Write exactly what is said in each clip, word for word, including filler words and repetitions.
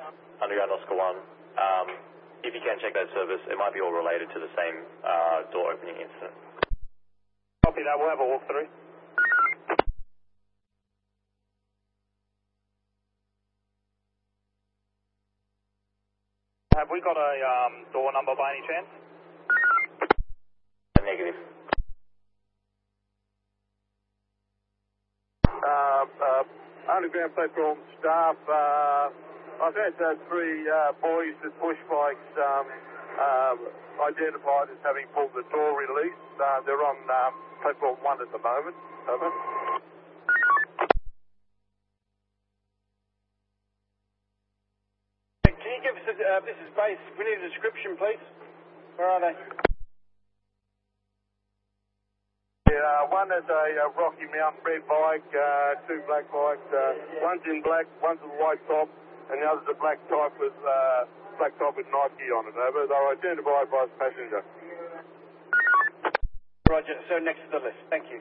Underground Oscar one. Um, if you can check that service, it might be all related to the same uh, door opening incident. Copy that, we'll have a walkthrough. Have we got a um, door number by any chance? Negative. Uh, uh, underground platform staff, uh, I've had those three uh, boys with push bikes um, uh, identified as having pulled the door release. Uh, they're on um, platform one at the moment. Over. Can you give us a, uh, this is base, we need a description please. Where are they? Yeah, one is a, a Rocky Mountain red bike, uh, two black bikes. Uh, one's in black, one's a white top, and the other's a black type with uh, black top with Nike on it. Over. They're identified by the passenger. Roger, so next to the list, thank you.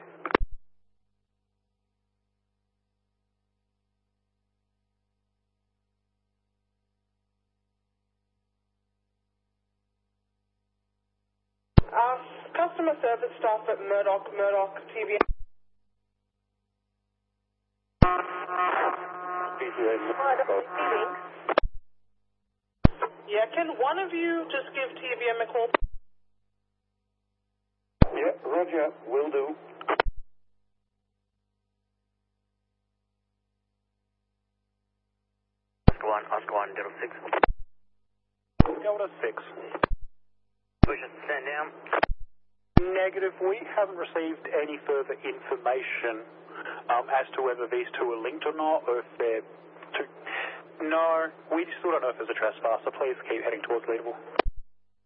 Uh, customer service staff at Murdoch, Murdoch T V M. Yeah, can one of you just give T V M a call? Yeah, Roger, will do. Oscar one, Oscar one, Delta six. Delta six. Push stand down. Negative, we haven't received any further information um, as to whether these two are linked or not, or if they're two. No, we still don't know if there's a trespasser. Please keep heading towards Leadable.